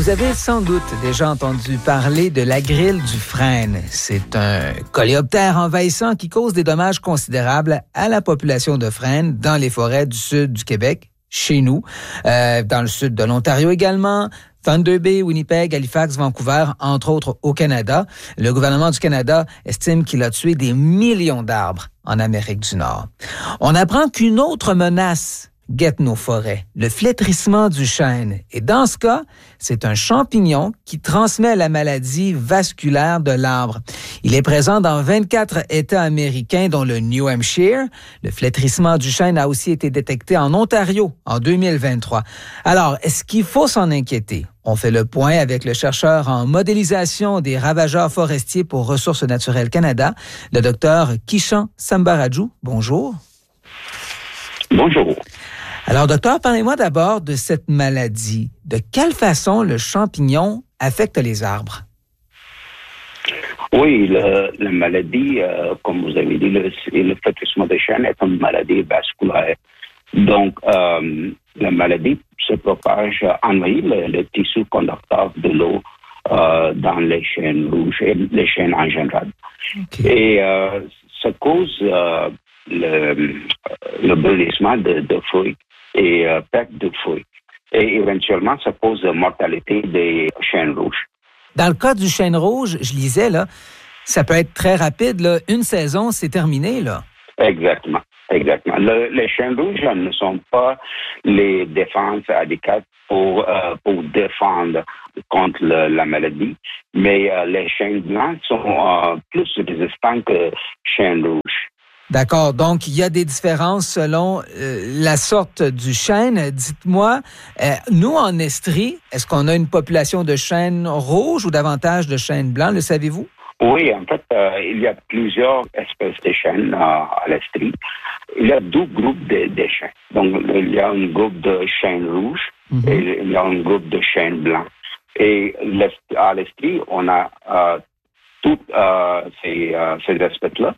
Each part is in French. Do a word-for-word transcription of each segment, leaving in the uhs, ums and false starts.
Vous avez sans doute déjà entendu parler de la grille du frêne. C'est un coléoptère envahissant qui cause des dommages considérables à la population de frênes dans les forêts du sud du Québec, chez nous, euh, dans le sud de l'Ontario également, Thunder Bay, Winnipeg, Halifax, Vancouver, entre autres au Canada. Le gouvernement du Canada estime qu'il a tué des millions d'arbres en Amérique du Nord. On apprend qu'une autre menace guette nos forêts, le flétrissement du chêne. Et dans ce cas, c'est un champignon qui transmet la maladie vasculaire de l'arbre. Il est présent dans vingt-quatre États américains, dont le New Hampshire. Le flétrissement du chêne a aussi été détecté en Ontario en deux mille vingt-trois. Alors, est-ce qu'il faut s'en inquiéter? On fait le point avec le chercheur en modélisation des ravageurs forestiers pour Ressources naturelles Canada, le docteur Kishan Sambarajou. Bonjour. Bonjour. Alors, docteur, parlez-moi d'abord de cette maladie. De quelle façon le champignon affecte les arbres? Oui, le, la maladie, euh, comme vous avez dit, le, le flétrissement des chênes est une maladie vasculaire. Donc, euh, la maladie se propage, envahit le, le tissu conducteur de l'eau euh, dans les chênes rouges et les chênes en général. Okay. Et euh, ça cause euh, le, le brûlissement de, de feuilles et euh, perte de feuilles. Et éventuellement, ça cause la mortalité des chênes rouges. Dans le cas du chêne rouge, je lisais, là, ça peut être très rapide. Là. Une saison, c'est terminé. Là. Exactement. Exactement. Le, les chênes rouges ne sont pas les défenses adéquates pour, euh, pour défendre contre le, la maladie, mais euh, les chênes blancs sont euh, plus résistants que les chênes rouges. D'accord. Donc, il y a des différences selon euh, la sorte du chêne. Dites-moi, euh, nous, en Estrie, est-ce qu'on a une population de chênes rouges ou davantage de chênes blancs? Le savez-vous? Oui, en fait, euh, il y a plusieurs espèces de chênes euh, à l'Estrie. Il y a deux groupes de, de chênes. Donc, il y a un groupe de chênes rouges mm-hmm. et il y a un groupe de chênes blancs. Et à l'Estrie, on a euh, toutes euh, ces, euh, ces espèces-là.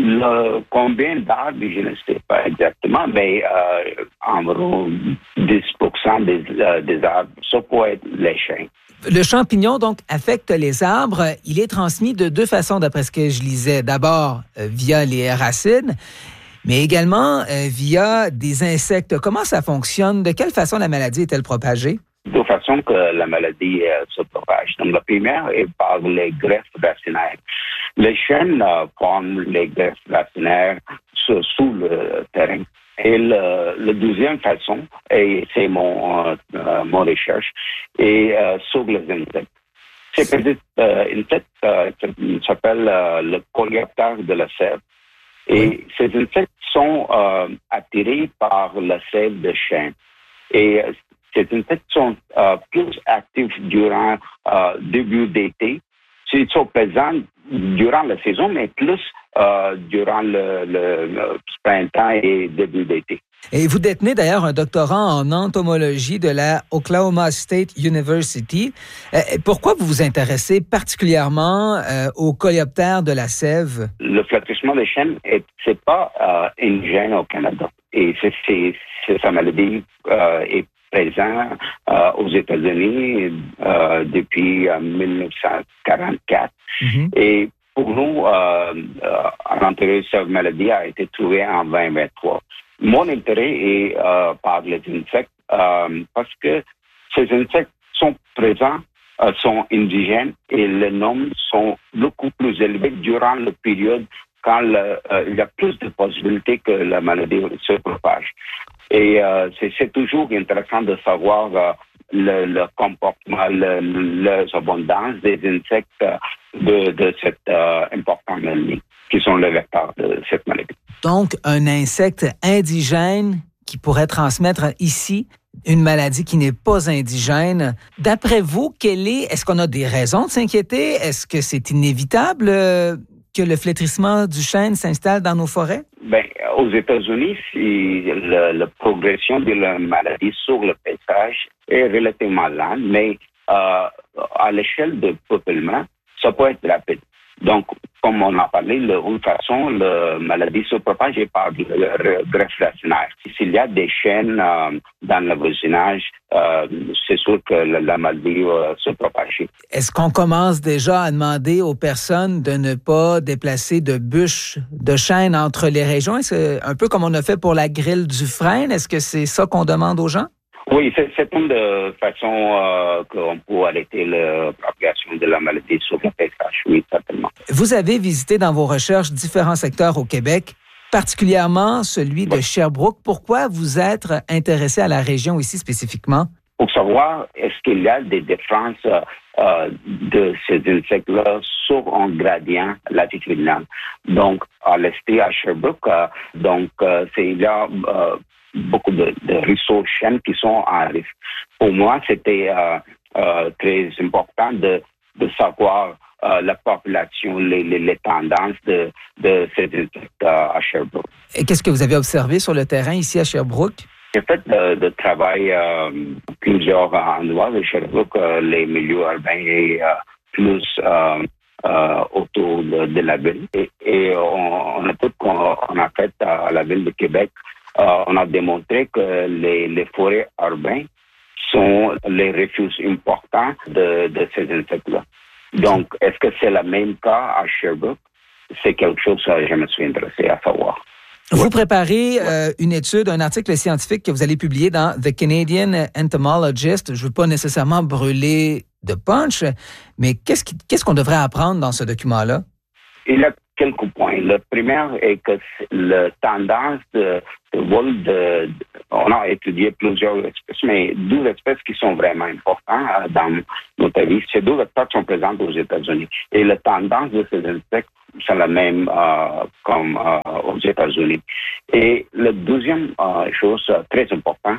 Le combien d'arbres, je ne sais pas exactement, mais euh, environ dix pour cent des, euh, des arbres, ça peut être les chênes. Le champignon, donc, affecte les arbres. Il est transmis de deux façons, d'après ce que je lisais. D'abord, euh, via les racines, mais également euh, via des insectes. Comment ça fonctionne? De quelle façon la maladie est-elle propagée? De façon que la maladie euh, se propage. Donc, la première est par les greffes racinaires. Les chênes euh, forment les greffes racinaires sous, sous le terrain. Et le, la deuxième façon, et c'est mon, euh, mon recherche, est euh, sur les insectes. Ces petits euh, insectes euh, s'appellent euh, le coléoptère de la sève. Et oui. Ces insectes sont euh, attirés par la sève de chêne. Et ces insectes sont euh, plus actifs durant le euh, début d'été. Ils sont présents durant la saison, mais plus euh, durant le, le, le printemps et début d'été. Et vous détenez d'ailleurs un doctorat en entomologie de la Oklahoma State University. Euh, pourquoi vous vous intéressez particulièrement euh, aux coléoptères de la sève? Le flétrissement des chênes, c'est pas euh, indigène au Canada. Et c'est, c'est, c'est sa maladie euh, est présent euh, aux États-Unis euh, depuis euh, dix-neuf cent quarante-quatre. Mm-hmm. Et pour nous, euh, euh, l'intérêt de cette maladie a été trouvé en vingt vingt-trois. Mon intérêt est euh, par les insectes euh, parce que ces insectes sont présents, euh, sont indigènes et les nombres sont beaucoup plus élevés durant la période quand le, euh, il y a plus de possibilités que la maladie se propage. Et euh, c'est, c'est toujours intéressant de savoir euh, le, le comportement, le, les abondances des insectes euh, de, de cette euh, importante maladie, qui sont les vecteurs de cette maladie. Donc, un insecte indigène qui pourrait transmettre ici une maladie qui n'est pas indigène. D'après vous, quelle est, est-ce qu'on a des raisons de s'inquiéter? Est-ce que c'est inévitable euh, que le flétrissement du chêne s'installe dans nos forêts? Ben, aux États-Unis, la, la progression de la maladie sur le paysage est relativement lente, mais euh, à l'échelle de peuplement, ça peut être rapide. Donc, comme on a parlé, de toute façon, la maladie se propage par le greffe racinaire. S'il y a des chaînes euh, dans le voisinage, euh, c'est sûr que la, la maladie va se propager. Est-ce qu'on commence déjà à demander aux personnes de ne pas déplacer de bûches de chêne entre les régions? Est-ce que, un peu comme on a fait pour la grille du frêne, est-ce que c'est ça qu'on demande aux gens? Oui, c'est, c'est une de façon euh, qu'on peut arrêter la propagation de la maladie sur le paysage, oui, certainement. Vous avez visité dans vos recherches différents secteurs au Québec, particulièrement celui de Sherbrooke. Pourquoi vous êtes intéressé à la région ici spécifiquement? Pour savoir, est-ce qu'il y a des différences euh, de ces insectes-là sur un gradient latitudinal. Donc, à l'est, à Sherbrooke, euh, donc, euh, c'est, il y a euh, beaucoup de, de ruisseaux chênes qui sont en risque. Pour moi, c'était euh, euh, très important de, de savoir euh, la population, les, les, les tendances de, de ces insectes euh, à Sherbrooke. Et qu'est-ce que vous avez observé sur le terrain ici à Sherbrooke? J'ai fait de, de travail euh, plusieurs endroits de Sherbrooke, euh, les milieux urbains et euh, plus euh, euh, autour de, de la ville. Et, et on, on a tout qu'on on a fait à la ville de Québec. Euh, on a démontré que les, les forêts urbaines sont les refuges importants de, de ces insectes-là. Donc, est-ce que c'est le même cas à Sherbrooke? C'est quelque chose que je me suis intéressé à savoir. Vous préparez euh, une étude, un article scientifique que vous allez publier dans The Canadian Entomologist. Je ne veux pas nécessairement brûler de punch, mais qu'est-ce, qui, qu'est-ce qu'on devrait apprendre dans ce document-là? Il y a quelques points. Le premier est que la tendance de, de vol de, de... On a étudié plusieurs espèces, mais deux espèces qui sont vraiment importantes dans notre vie. Ces deux espèces sont présentes aux États-Unis. Et la tendance de ces insectes, c'est la même euh, comme euh, aux États-Unis. Et la deuxième euh, chose très importante,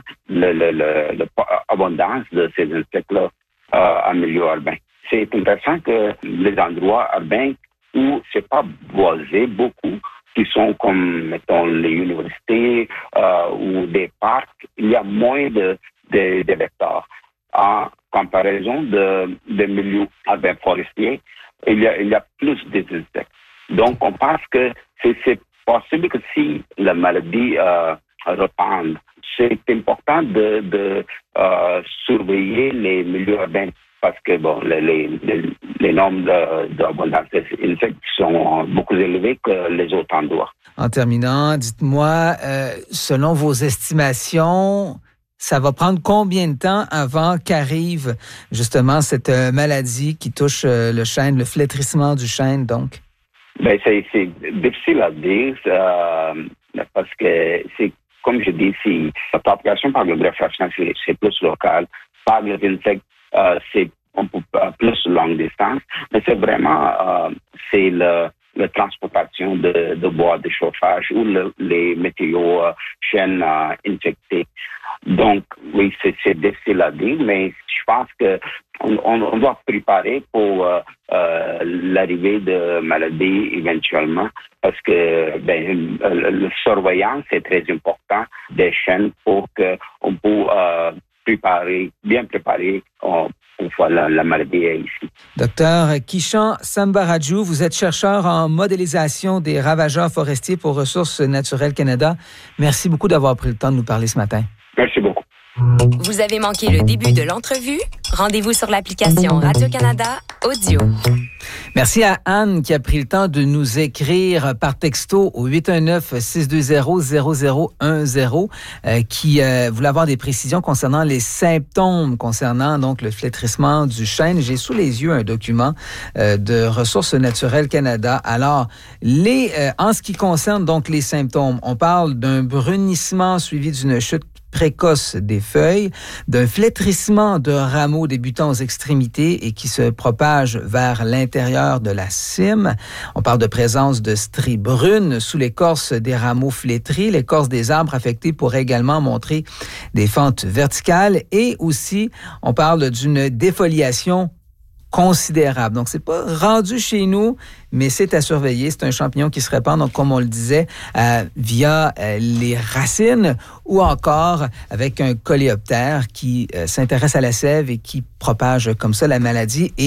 l'abondance de ces insectes-là euh, en milieu urbain. C'est intéressant que les endroits urbains où c'est pas boisé beaucoup, qui sont comme, mettons, les universités euh, ou des parcs, il y a moins de, de, de vecteurs. En comparaison de, de milieux urbains forestiers, il y a, il y a plus d'insectes. Donc, on pense que c'est, c'est possible que si la maladie euh, reprend, c'est important de, de euh, surveiller les milieux urbains parce que bon, les, les, les nombres d'abondance d'insectes sont beaucoup élevés que les autres endroits. En terminant, dites-moi, euh, selon vos estimations, ça va prendre combien de temps avant qu'arrive justement cette euh, maladie qui touche euh, le chêne, le flétrissement du chêne, donc? Ben, c'est, c'est difficile à dire euh, parce que c'est, comme je dis, si la propagation par le greffe racinaire, c'est, c'est plus local. Par les insectes, euh, c'est un peu plus longue distance, mais c'est vraiment euh, c'est le, la transportation de, de bois de chauffage ou le, les météos euh, chaînes euh, infectées. Donc, oui, c'est, c'est difficile à dire, mais je pense que on, on, on doit préparer pour euh, euh, l'arrivée de maladies éventuellement, parce que ben, le, le surveillance est très important des chaînes pour qu'on puisse euh, préparer, bien préparer euh, une fois la, la maladie est ici. Docteur Kishan Sambarajou, vous êtes chercheur en modélisation des ravageurs forestiers pour Ressources naturelles Canada. Merci beaucoup d'avoir pris le temps de nous parler ce matin. Merci beaucoup. Vous avez manqué le début de l'entrevue? Rendez-vous sur l'application Radio-Canada Audio. Merci à Anne qui a pris le temps de nous écrire par texto au huit un neuf, six deux zéro, zéro zéro un zéro euh, qui euh, voulait avoir des précisions concernant les symptômes concernant donc le flétrissement du chêne. J'ai sous les yeux un document euh, de Ressources naturelles Canada. Alors, les euh, en ce qui concerne donc les symptômes, on parle d'un brunissement suivi d'une chute précoce des feuilles, d'un flétrissement de rameaux débutant aux extrémités et qui se propage vers l'intérieur de la cime. On parle de présence de stries brunes sous l'écorce des rameaux flétris. L'écorce des arbres affectés pourrait également montrer des fentes verticales et aussi, on parle d'une défoliation considérable. Donc, c'est pas rendu chez nous, mais c'est à surveiller. C'est un champignon qui se répand, donc comme on le disait, euh, via euh, les racines ou encore avec un coléoptère qui euh, s'intéresse à la sève et qui propage comme ça la maladie. Et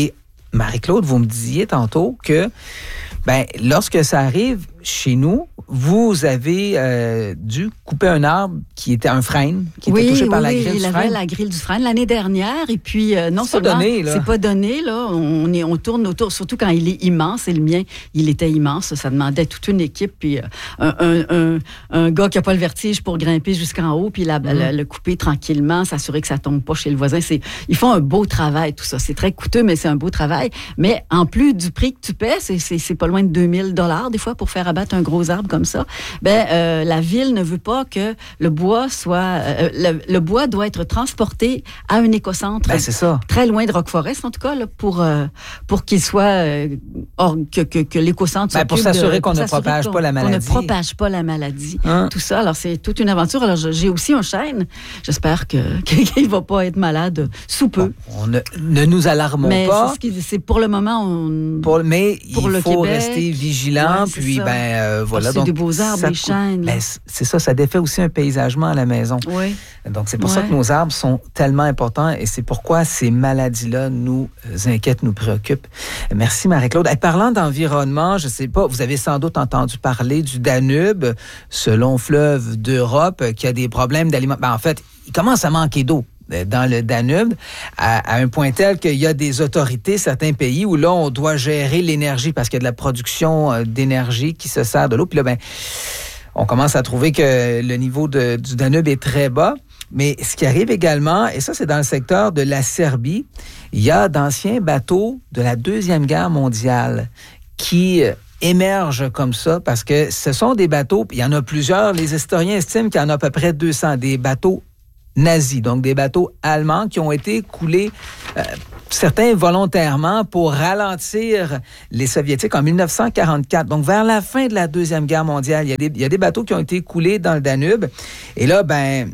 Marie-Claude, vous me disiez tantôt que ben, lorsque ça arrive chez nous, vous avez euh, dû couper un arbre qui était un frêne, qui oui, était touché par oui, la grille oui, du il frêne. avait la grille du frêne l'année dernière. Et puis, euh, non c'est seulement... pas donné, là. C'est pas donné, là. On, est, on tourne autour, surtout quand il est immense. Et le mien, il était immense. Ça demandait toute une équipe. Puis euh, un, un, un, un gars qui n'a pas le vertige pour grimper jusqu'en haut, puis la, mm-hmm. le, le couper tranquillement, s'assurer que ça tombe pas chez le voisin. C'est, ils font un beau travail, tout ça. C'est très coûteux, mais c'est un beau travail. Mais en plus du prix que tu paies, c'est, c'est, c'est pas loin de deux mille dollars des fois pour faire abattre un gros arbre comme ça. Ben, euh, la ville ne veut pas que le bois soit... Euh, le, le bois doit être transporté à un écocentre. Ben, c'est ça. Très loin de Rock-Forest, en tout cas, là, pour, euh, pour qu'il soit... Euh, or, que, que, que l'écocentre ben, pour s'assurer de, qu'on pour ne s'assurer propage qu'on, pas la maladie. Qu'on ne propage pas la maladie. Hein? Tout ça. Alors, c'est toute une aventure. Alors, j'ai aussi un chêne. J'espère que, qu'il ne va pas être malade sous peu. Bon, on ne, ne nous alarmons mais pas. C'est, ce qui, c'est pour le moment... On, pour, mais pour il le faut Québec, rester vigilant. ouais, puis, ça. ben euh, voilà. C'est donc, des beaux arbres, ça, des chênes. Ben, c'est ça, ça défait aussi un paysagement à la maison. Oui. Donc, c'est pour ouais. ça que nos arbres sont tellement importants et c'est pourquoi ces maladies-là nous inquiètent, nous préoccupent. Merci, Marie-Claude. Et parlant d'environnement, je ne sais pas, vous avez sans doute entendu parler du Danube, ce long fleuve d'Europe qui a des problèmes d'alimentation. Ben, en fait, il commence à manquer d'eau dans le Danube, à, à un point tel qu'il y a des autorités, certains pays, où là, on doit gérer l'énergie parce qu'il y a de la production d'énergie qui se sert de l'eau. Puis là, ben, on commence à trouver que le niveau de, du Danube est très bas. Mais ce qui arrive également, et ça, c'est dans le secteur de la Serbie, il y a d'anciens bateaux de la Deuxième Guerre mondiale qui émergent comme ça parce que ce sont des bateaux, il y en a plusieurs, les historiens estiment qu'il y en a à peu près deux cents, des bateaux nazis, donc des bateaux allemands qui ont été coulés, euh, certains volontairement, pour ralentir les Soviétiques en dix-neuf cent quarante-quatre. Donc, vers la fin de la Deuxième Guerre mondiale, il y a des, il y a des bateaux qui ont été coulés dans le Danube. Et là, ben...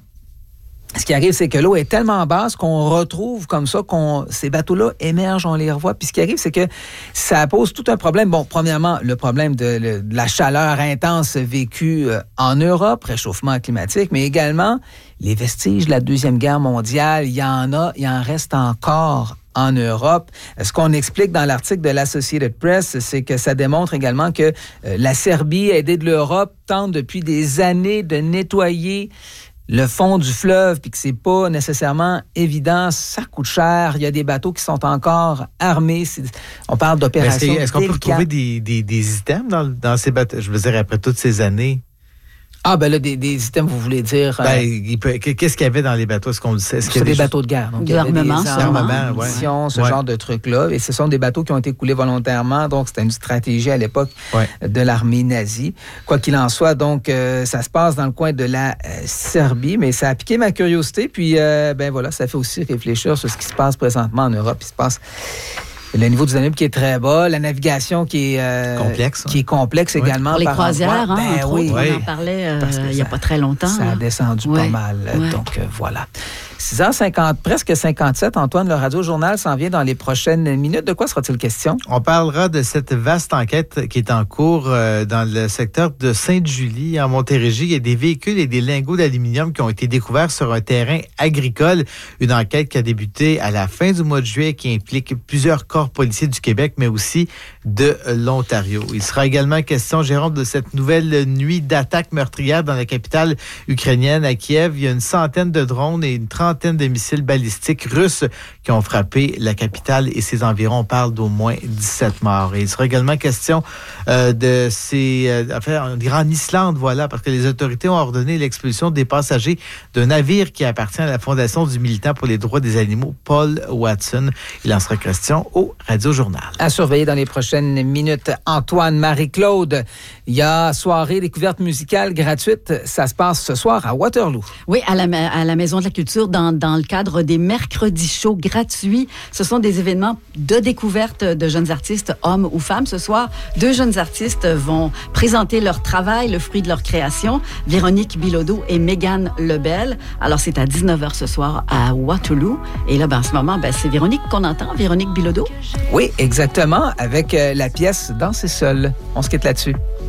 ce qui arrive, c'est que l'eau est tellement basse qu'on retrouve comme ça, qu'on ces bateaux-là émergent, on les revoit. Puis ce qui arrive, c'est que ça pose tout un problème. Bon, premièrement, le problème de, le, de la chaleur intense vécue en Europe, réchauffement climatique, mais également les vestiges de la Deuxième Guerre mondiale. Il y en a, il en reste encore en Europe. Ce qu'on explique dans l'article de l'Associated Press, c'est que ça démontre également que euh, la Serbie, aidée de l'Europe, tente depuis des années de nettoyer le fond du fleuve, puis que c'est pas nécessairement évident, ça coûte cher. Il y a des bateaux qui sont encore armés. C'est, on parle d'opérations Est-ce, est-ce qu'on délicates. peut retrouver des, des, des items dans, dans ces bateaux? Je veux dire, après toutes ces années. Ah, ben là, des, des items, vous voulez dire... Ben, euh, il peut, qu'est-ce qu'il y avait dans les bateaux? Est-ce qu'on le sait? Est-ce qu'il y c'est a des, des bateaux de guerre. Donc, de il y avait l'armement, des sûrement. armements, ouais. munitions, ce Ouais. genre de trucs-là. Et ce sont des bateaux qui ont été coulés volontairement. Donc, c'était une stratégie à l'époque Ouais. de l'armée nazie. Quoi qu'il en soit, donc, euh, ça se passe dans le coin de la euh, Serbie. Mais ça a piqué ma curiosité. Puis, euh, ben voilà, ça fait aussi réfléchir sur ce qui se passe présentement en Europe. Il se passe... Le niveau du Danube qui est très bas, la navigation qui est euh, complexe, qui est complexe ouais. également. Pour les par croisières, endroits. hein, Ben entre oui. autres, Oui. on en parlait euh, Parce que il n'y a ça- pas très longtemps. Ça a là. descendu Ouais. pas mal. Ouais. Donc, euh, voilà. six heures cinquante, presque cinquante-sept. Antoine, le Radio-Journal s'en vient dans les prochaines minutes. De quoi sera-t-il question? On parlera de cette vaste enquête qui est en cours euh, dans le secteur de Sainte-Julie, en Montérégie. Il y a des véhicules et des lingots d'aluminium qui ont été découverts sur un terrain agricole. Une enquête qui a débuté à la fin du mois de juillet qui implique plusieurs corps policiers du Québec, mais aussi de l'Ontario. Il sera également question, Jérôme, de cette nouvelle nuit d'attaque meurtrière dans la capitale ukrainienne à Kiev. Il y a une centaine de drones et une trentaine de missiles balistiques russes qui ont frappé la capitale et ses environs. On parle d'au moins dix-sept morts. Et il sera également question euh, de ces... Euh, enfin, on dirait en Islande, voilà, parce que les autorités ont ordonné l'expulsion des passagers d'un navire qui appartient à la Fondation du militant pour les droits des animaux, Paul Watson. Il en sera question au Radio-Journal. À surveiller dans les prochaines minutes. Antoine, Marie-Claude, il y a soirée découverte musicale gratuite. Ça se passe ce soir à Waterloo. Oui, à la, à la Maison de la Culture, dans, dans le cadre des mercredis shows gratuits. Ce sont des événements de découverte de jeunes artistes, hommes ou femmes. Ce soir, deux jeunes artistes vont présenter leur travail, le fruit de leur création, Véronique Bilodeau et Mégane Lebel. Alors, c'est à dix-neuf heures ce soir à Waterloo. Et là, ben, en ce moment, ben, c'est Véronique qu'on entend, Véronique Bilodeau. Oui, exactement, avec euh, la pièce Danser seul. On se quitte là-dessus.